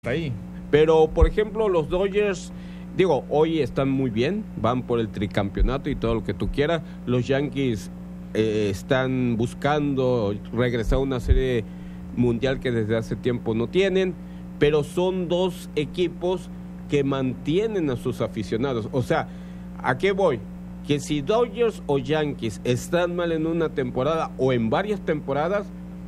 ahí. Pero, por ejemplo, los Dodgers, digo, hoy están muy bien, van por el tricampeonato y todo lo que tú quieras. Los Yankees están buscando regresar a una serie mundial que desde hace tiempo no tienen, pero son dos equipos que mantienen a sus aficionados. O sea, ¿a qué voy? Que si Dodgers o Yankees están mal en una temporada o en varias temporadas,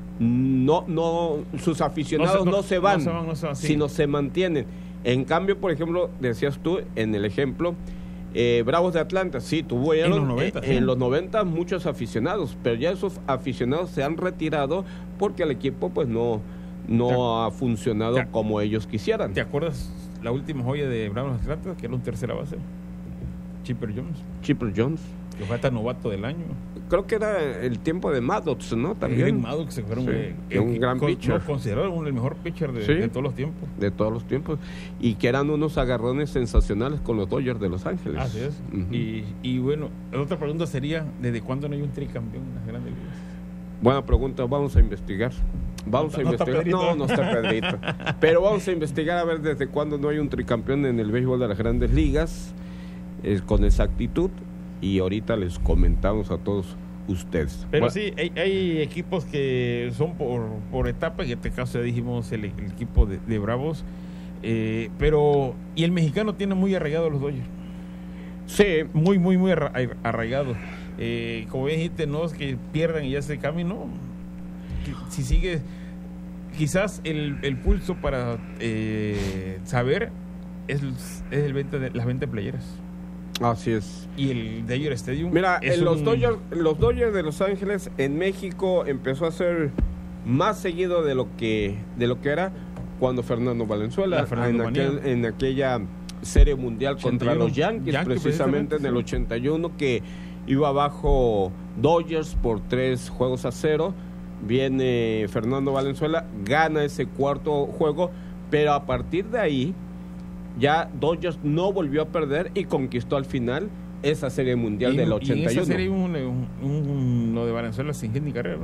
sus aficionados no se van, sino se mantienen. En cambio, por ejemplo, decías tú en el ejemplo, Bravos de Atlanta, sí, tuvieron en los 90 muchos aficionados, pero ya esos aficionados se han retirado porque el equipo pues no ha funcionado como ellos quisieran. ¿Te acuerdas la última joya de Bravos de Atlanta, que era un tercera base? Chipper Jones, que fue hasta novato del año. Creo que era el tiempo de Maddox, ¿no? También. Maddox se fueron, un gran pitcher. Considerado el mejor pitcher de todos los tiempos. De todos los tiempos. Y que eran unos agarrones sensacionales con los Dodgers de Los Ángeles. Así es. Uh-huh. Y bueno, la otra pregunta sería, ¿desde cuándo no hay un tricampeón en las Grandes Ligas? Buena pregunta, vamos a investigar. No está Pedrito. Pero vamos a investigar a ver desde cuándo no hay un tricampeón en el béisbol de las Grandes Ligas, con exactitud. Y ahorita les comentamos a todos ustedes. Pero sí, hay equipos que son por etapa. En este caso ya dijimos el equipo de Bravos. Pero y el mexicano tiene muy arraigado a los Dodgers. Sí. Muy arraigado. Como bien dijiste, no es que pierdan y ya se cambien, no. Si sigue, quizás el pulso para saber es las 20 playeras. Así es. Y el Dodger Stadium. Mira, los Dodgers de Los Ángeles en México empezó a ser más seguido de lo que era cuando Fernando Valenzuela en aquella serie mundial 81, contra los Yankees precisamente en el 81, que iba abajo Dodgers por 3-0. Viene Fernando Valenzuela, gana ese cuarto juego, pero a partir de ahí ya Dodgers no volvió a perder y conquistó al final esa serie mundial del 81. Y esa serie lo de Valenzuela sin hit ni carrera,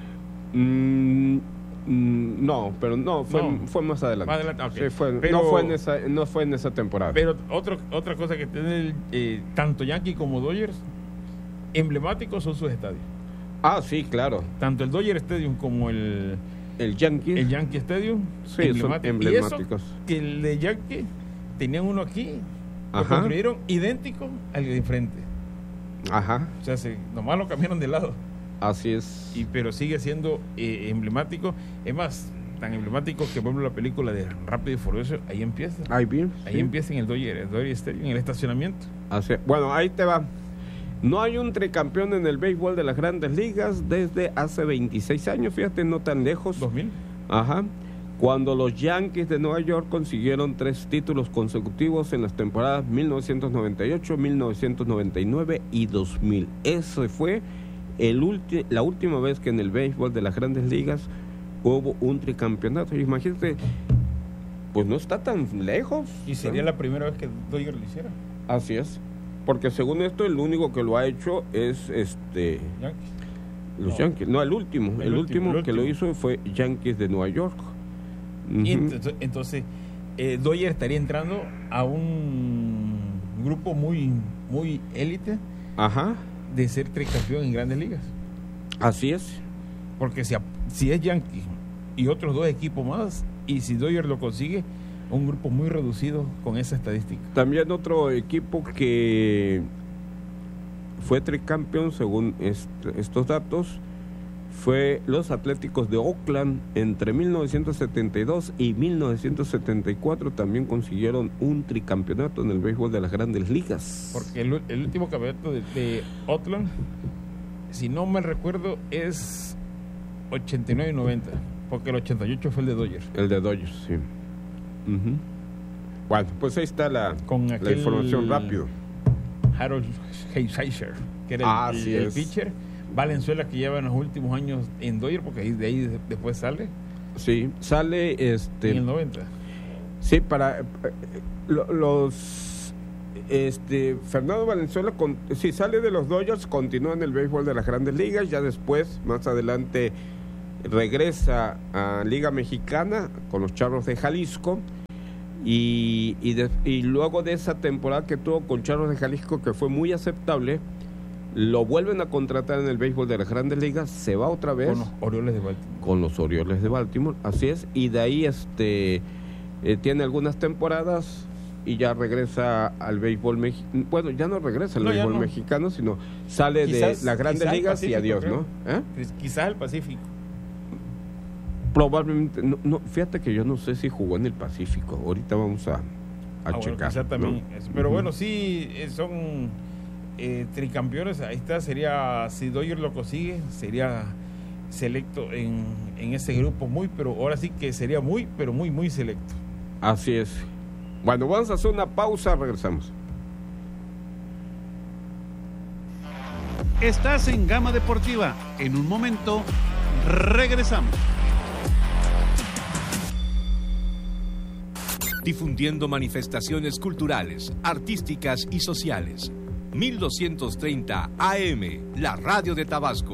¿no? No, pero fue más adelante. Okay. Sí, no fue en esa temporada. Pero otra cosa que tiene tanto Yankee como Dodgers, emblemáticos son sus estadios. Ah, sí, claro. Tanto el Dodger Stadium como el Yankee Stadium, sí, son emblemáticos. Y eso, que el de Yankee tenían uno aquí, lo construyeron idéntico al de enfrente. Ajá. O sea, nomás lo cambiaron de lado. Así es. Pero sigue siendo emblemático. Es más, tan emblemático que, por ejemplo, la película de Rápido y Furioso, ahí empieza. Ahí empieza en el Dodger Stadium, en el estacionamiento. Así es. Bueno, ahí te va. No hay un tricampeón en el béisbol de las Grandes Ligas desde hace 26 años, fíjate, no tan lejos. 2000. Ajá. Cuando los Yankees de Nueva York consiguieron 3 títulos consecutivos en las temporadas 1998, 1999 y 2000. Ese fue la última vez que en el béisbol de las Grandes Ligas hubo un tricampeonato. Imagínate, pues no está tan lejos. Y sería la primera vez que Dodgers lo hiciera. Así es. Porque según esto, el único que lo ha hecho es los Yankees. No, el último que lo hizo fue Yankees de Nueva York. Uh-huh. Y entonces Dodgers estaría entrando a un grupo muy élite. Ajá. De ser tricampeón en Grandes Ligas. Así es. Porque si es Yankees y otros 2 equipos más, y si Dodgers lo consigue, un grupo muy reducido con esa estadística. También otro equipo que fue tricampeón, según estos datos, fue los Atléticos de Oakland. Entre 1972 y 1974 también consiguieron un tricampeonato en el béisbol de las Grandes Ligas. Porque el último campeonato de Oakland, si no mal recuerdo, es 89 y 90, porque el 88 fue el de Dodgers. El de Dodgers, sí. Uh-huh. Bueno, pues ahí está la información rápido. Harold Heiseiser, que era el pitcher. Valenzuela, que lleva en los últimos años en Dodgers, porque de ahí después sale. Sí, sale en el 90. Sí, para Fernando Valenzuela sale de los Dodgers, continúa en el béisbol de las Grandes Ligas, ya después, más adelante, regresa a Liga Mexicana con los Charros de Jalisco y luego de esa temporada que tuvo con Charros de Jalisco, que fue muy aceptable, lo vuelven a contratar en el béisbol de las Grandes Ligas, se va otra vez con los Orioles de Baltimore. Con los Orioles de Baltimore, así es, y de ahí tiene algunas temporadas y ya regresa al béisbol mexicano. Bueno, ya no regresa al béisbol mexicano, sino sale quizás, de las Grandes Ligas Pacífico, y adiós, creo. ¿No? Quizás el Pacífico. Probablemente, no, fíjate que yo no sé si jugó en el Pacífico. Ahorita vamos a checar. Bueno, también, ¿no? Pero bueno, sí, son tricampeones. Ahí está, si Dodgers lo consigue, sería selecto en ese grupo pero ahora sí que sería pero muy selecto. Así es. Bueno, vamos a hacer una pausa, regresamos. Estás en Gama Deportiva. En un momento, regresamos. Difundiendo manifestaciones culturales, artísticas y sociales. 1230 AM, la radio de Tabasco.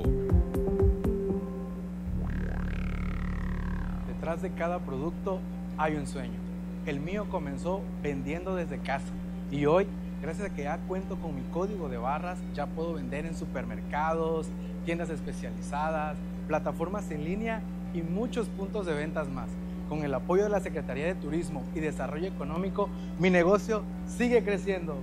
Detrás de cada producto hay un sueño. El mío comenzó vendiendo desde casa y hoy, gracias a que ya cuento con mi código de barras, ya puedo vender en supermercados, tiendas especializadas, plataformas en línea y muchos puntos de ventas más. Con el apoyo de la Secretaría de Turismo y Desarrollo Económico, mi negocio sigue creciendo.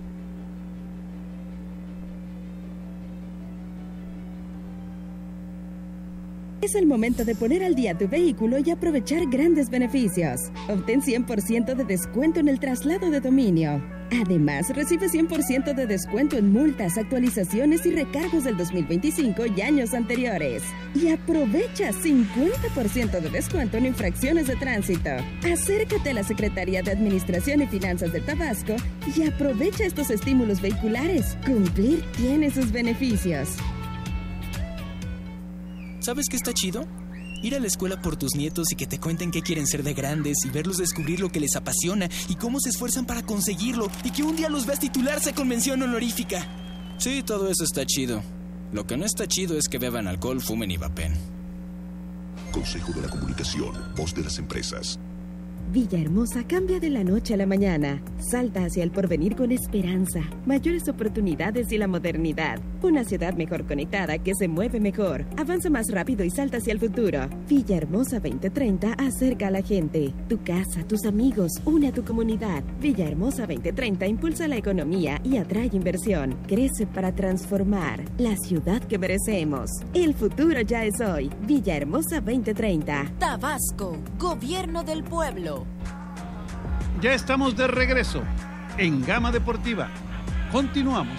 Es el momento de poner al día tu vehículo y aprovechar grandes beneficios. Obtén 100% de descuento en el traslado de dominio. Además, recibe 100% de descuento en multas, actualizaciones y recargos del 2025 y años anteriores. Y aprovecha 50% de descuento en infracciones de tránsito. Acércate a la Secretaría de Administración y Finanzas de Tabasco y aprovecha estos estímulos vehiculares. Cumplir tiene sus beneficios. ¿Sabes qué está chido? Ir a la escuela por tus nietos y que te cuenten qué quieren ser de grandes y verlos descubrir lo que les apasiona y cómo se esfuerzan para conseguirlo y que un día los veas titularse con mención honorífica. Sí, todo eso está chido. Lo que no está chido es que beban alcohol, fumen y vapen. Consejo de la Comunicación, voz de las empresas. Villahermosa cambia de la noche a la mañana. Salta hacia el porvenir con esperanza, mayores oportunidades y la modernidad. Una ciudad mejor conectada que se mueve mejor. Avanza más rápido y salta hacia el futuro. Villahermosa 2030 acerca a la gente. Tu casa, tus amigos, une a tu comunidad. Villahermosa 2030 impulsa la economía y atrae inversión. Crece para transformar la ciudad que merecemos. El futuro ya es hoy. Villahermosa 2030. Tabasco, Gobierno del Pueblo. Ya estamos de regreso en Gama Deportiva. Continuamos.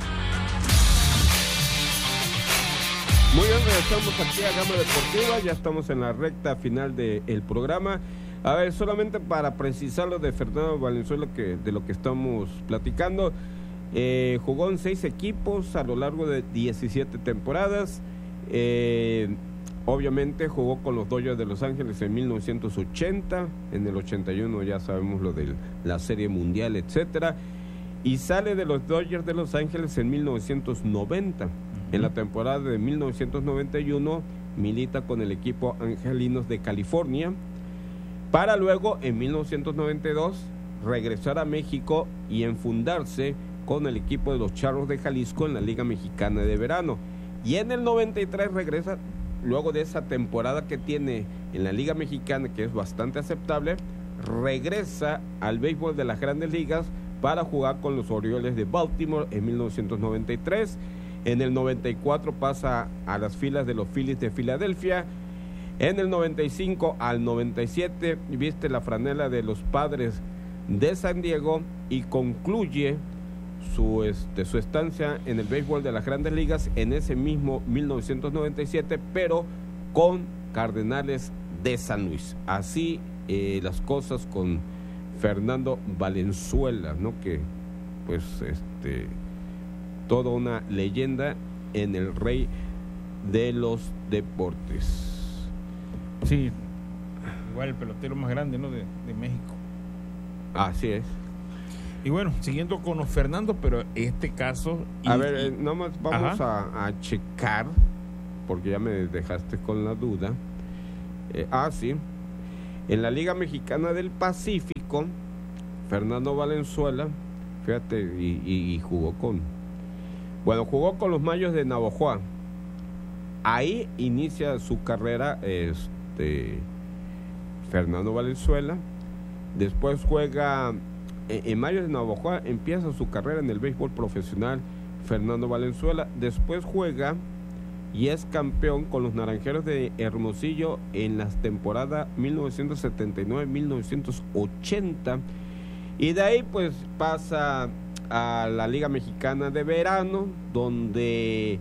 Muy bien, regresamos aquí a Gama Deportiva. Ya estamos en la recta final del programa. A ver, solamente para precisar lo de Fernando Valenzuela, de lo que estamos platicando. Jugó en 6 equipos a lo largo de 17 temporadas. Obviamente jugó con los Dodgers de Los Ángeles en 1980, en el 81 ya sabemos lo de la Serie Mundial, etcétera, y sale de los Dodgers de Los Ángeles en 1990. En la temporada de 1991 milita con el equipo Angelinos de California, para luego en 1992 regresar a México y enfundarse con el equipo de los Charros de Jalisco en la Liga Mexicana de Verano. Y en el 93 regresa, luego de esa temporada que tiene en la Liga Mexicana, que es bastante aceptable, regresa al béisbol de las Grandes Ligas para jugar con los Orioles de Baltimore en 1993. En el 94 pasa a las filas de los Phillies de Filadelfia. En el 95 al 97 viste la franela de los Padres de San Diego y concluye su estancia en el béisbol de las Grandes Ligas en ese mismo 1997, pero con Cardenales de San Luis. Así las cosas con Fernando Valenzuela, ¿no? Que pues toda una leyenda en el rey de los deportes. Sí, igual el pelotero más grande, ¿no? de México. Así es. Y bueno, siguiendo con los Fernando, pero este caso... A ver, nomás vamos a checar, porque ya me dejaste con la duda. Sí, en la Liga Mexicana del Pacífico Pacífico, Fernando Valenzuela, fíjate, y jugó con los Mayos de Navojoa. Ahí inicia su carrera Fernando Valenzuela. Después juega en Mayos de Navojoa, empieza su carrera en el béisbol profesional Fernando Valenzuela. Después juega y es campeón con los Naranjeros de Hermosillo en las temporadas 1979-1980, y de ahí pues pasa a la Liga Mexicana de Verano, donde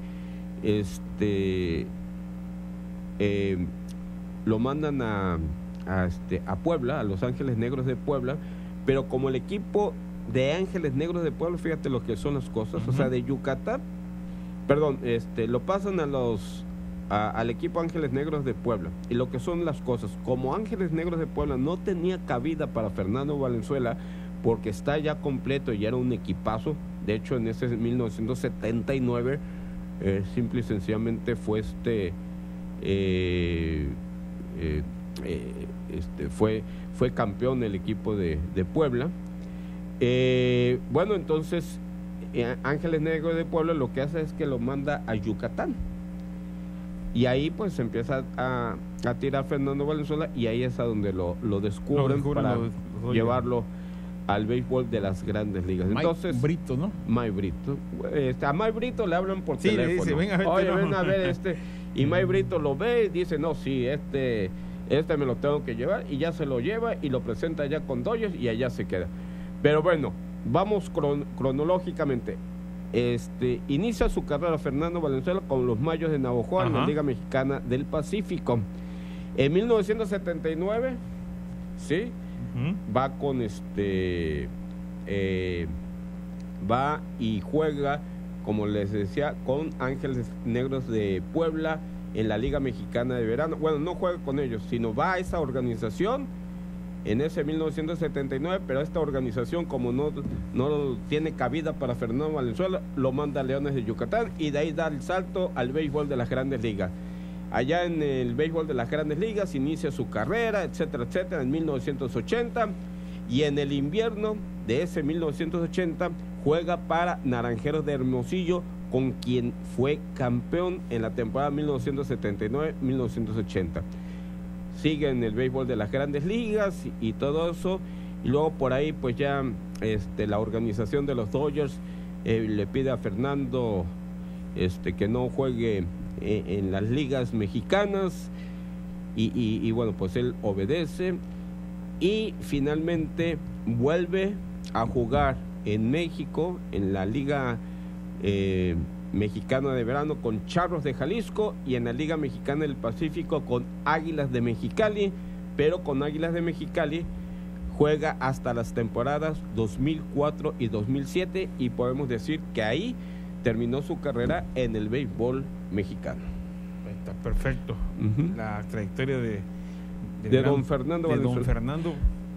lo mandan a Puebla, a Los Ángeles Negros de Puebla, pero como el equipo de Ángeles Negros de Puebla, fíjate lo que son las cosas, o sea, de Yucatán, lo pasan al equipo Ángeles Negros de Puebla, y lo que son las cosas, como Ángeles Negros de Puebla no tenía cabida para Fernando Valenzuela, porque está ya completo y era un equipazo. De hecho, en ese 1979 simple y sencillamente fue fue campeón el equipo de Puebla. Bueno, entonces Ángeles Negros de Puebla lo que hace es que lo manda a Yucatán, y ahí pues empieza a tirar Fernando Valenzuela, y ahí es a donde lo descubren para llevarlo al béisbol de las Grandes Ligas. Entonces, Mike Brito, ¿no? Mike Brito. A Mike Brito le hablan por sí, teléfono. Le dice, ven a ver, oye, ven a ver y Mike Brito lo ve y dice, no, sí, este me lo tengo que llevar, y ya se lo lleva y lo presenta allá con Dodgers y allá se queda. Pero bueno, vamos cronológicamente. Inicia su carrera Fernando Valenzuela con los Mayos de Navojoa en la Liga Mexicana del Pacífico. En 1979, ¿sí? Va con va y juega, como les decía, con Ángeles Negros de Puebla en la Liga Mexicana de Verano. Bueno, no juega con ellos, sino va a esa organización en ese 1979, pero esta organización, como no tiene cabida para Fernando Valenzuela, lo manda a Leones de Yucatán, y de ahí da el salto al béisbol de las Grandes Ligas. Allá en el béisbol de las Grandes Ligas inicia su carrera, etcétera, etcétera, en 1980, y en el invierno de ese 1980 juega para Naranjeros de Hermosillo, con quien fue campeón en la temporada 1979-1980. Sigue en el béisbol de las Grandes Ligas y todo eso, y luego por ahí pues ya la organización de los Dodgers le pide a Fernando que no juegue en las ligas mexicanas, y bueno, pues él obedece, y finalmente vuelve a jugar en México en la Liga Mexicana de Verano con Charros de Jalisco, y en la Liga Mexicana del Pacífico con Águilas de Mexicali, pero con Águilas de Mexicali juega hasta las temporadas 2004 y 2007, y podemos decir que ahí terminó su carrera en el béisbol mexicano. Está perfecto. La trayectoria de don Fernando Valenzuela. Don Fernando.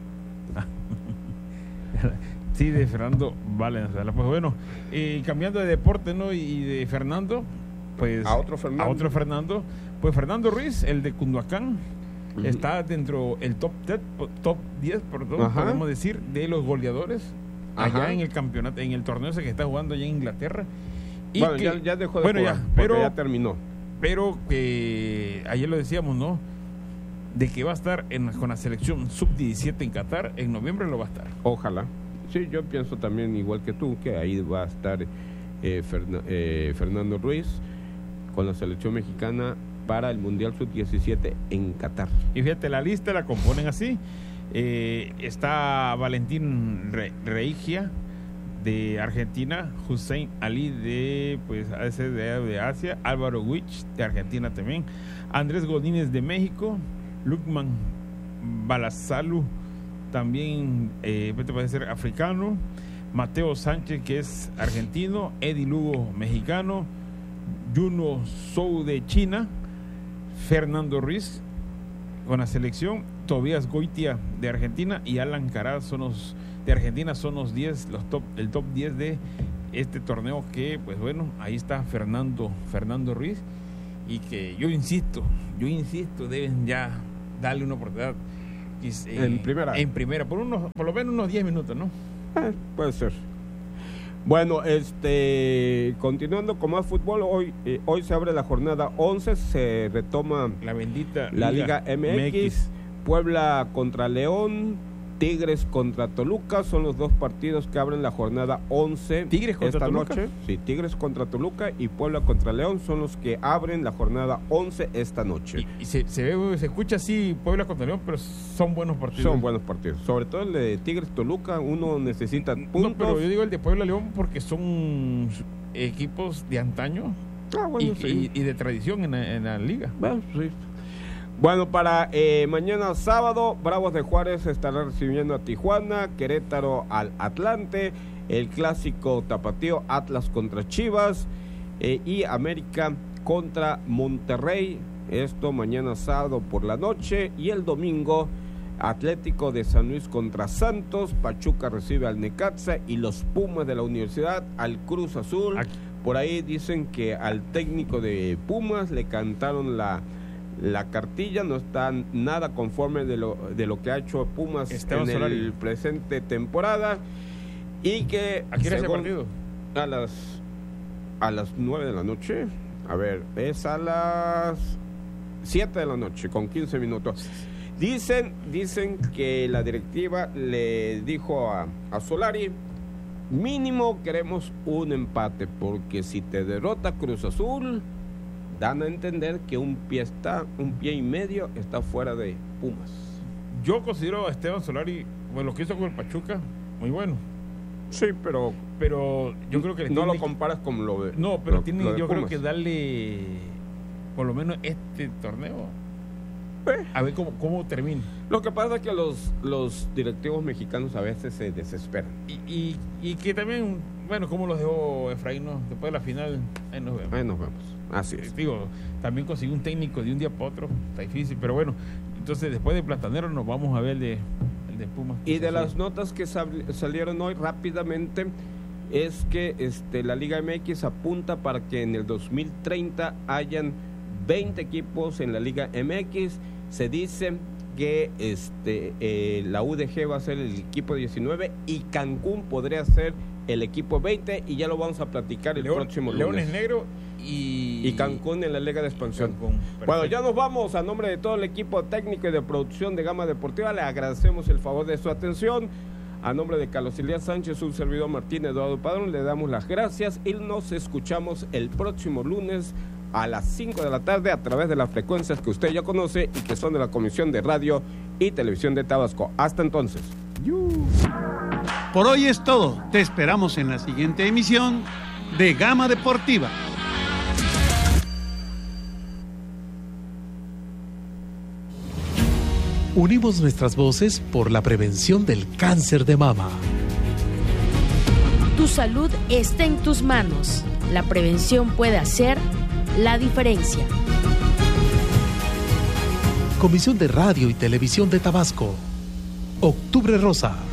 Sí, de Fernando Valenzuela. Pues bueno, cambiando de deporte, ¿no? Y de Fernando, pues a otro Fernando, pues Fernando Ruiz, el de Cunduacán, está dentro el top 10, podemos decir, de los goleadores allá en el campeonato, en el torneo ese que está jugando allá en Inglaterra. Y bueno, que, ya dejó de jugar, pero ya terminó. Pero que ayer lo decíamos, ¿no? De que va a estar con la selección sub-17 en Qatar, en noviembre lo va a estar. Ojalá. Sí, yo pienso también igual que tú, que ahí va a estar Fernando Ruiz con la selección mexicana para el Mundial Sub-17 en Qatar. Y fíjate, la lista la componen así. Está Valentín Reigia de Argentina, Hussein Ali de Asia, Álvaro Wich de Argentina también, Andrés Godínez de México, Lukman Balasalu también puede ser africano, Mateo Sánchez, que es argentino, Eddie Lugo, mexicano, Juno Zhou de China, Fernando Ruiz con la selección, Tobías Goitia de Argentina y Alan Caraz de Argentina. Son los 10, el top 10 de este torneo, que pues bueno, ahí está Fernando Ruiz, y que yo insisto, deben ya darle una oportunidad en primera. En primera, por lo menos unos 10 minutos, ¿no? Puede ser. Bueno, continuando con más fútbol, hoy se abre la jornada 11, se retoma la bendita Liga MX. Puebla contra León, Tigres contra Toluca, son los dos partidos que abren la jornada 11. ¿Tigres contra Toluca? Noche. Sí, Tigres contra Toluca y Puebla contra León son los que abren la jornada 11 esta noche. Y se escucha así Puebla contra León, pero son buenos partidos. Son buenos partidos, sobre todo el de Tigres Toluca, uno necesita puntos. No, pero yo digo el de Puebla León porque son equipos de antaño y de tradición en la liga. Bueno, sí. Bueno, para mañana sábado, Bravos de Juárez estará recibiendo a Tijuana, Querétaro al Atlante, el clásico tapatío Atlas contra Chivas y América contra Monterrey. Esto mañana sábado por la noche, y el domingo Atlético de San Luis contra Santos, Pachuca recibe al Necaxa y los Pumas de la Universidad al Cruz Azul. Por ahí dicen que al técnico de Pumas le cantaron la cartilla, no están nada conforme de lo que ha hecho Pumas en el presente temporada, y que ¿a qué hora es el partido? A las 9 de la noche. A ver, es a las 7 de la noche con 15 minutos. Dicen que la directiva le dijo a Solari: mínimo queremos un empate, porque si te derrota Cruz Azul, dan a entender que un pie y medio está fuera de Pumas. Yo considero a Esteban Solari, lo que hizo con el Pachuca, muy bueno. Sí, pero yo creo que no lo comparas con lo de. No, pero yo Pumas. creo que darle por lo menos este torneo a ver cómo termina. Lo que pasa es que los directivos mexicanos a veces se desesperan. Y que también, como los dejó Efraín, ¿no? Después de la final, ahí nos vemos. Así es. También conseguir un técnico de un día para otro, está difícil, pero bueno, entonces después de Platanero nos vamos a ver el de Pumas. Y de las notas que salieron hoy rápidamente, es que la Liga MX apunta para que en el 2030 hayan 20 equipos en la Liga MX. Se dice que la UDG va a ser el equipo 19 y Cancún podría ser el equipo 20, y ya lo vamos a platicar el próximo lunes. León es negro y Cancún en la Liga de Expansión. Bueno, ya nos vamos. A nombre de todo el equipo técnico y de producción de Gama Deportiva, le agradecemos el favor de su atención. A nombre de Carlos Elías Sánchez, un servidor Martín Eduardo Padrón, le damos las gracias y nos escuchamos el próximo lunes a las 5 de la tarde a través de las frecuencias que usted ya conoce y que son de la Comisión de Radio y Televisión de Tabasco. Hasta entonces. Por hoy es todo. Te esperamos en la siguiente emisión de Gama Deportiva. Unimos nuestras voces por la prevención del cáncer de mama. Tu salud está en tus manos. La prevención puede hacer la diferencia. Comisión de Radio y Televisión de Tabasco. Octubre Rosa.